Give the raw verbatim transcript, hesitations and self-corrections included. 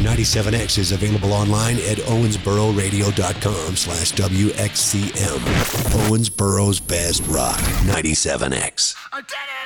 ninety-seven X is available online at owensboro radio dot com slash W X C M. Owensboro's best rock, ninety-seven X. I did it!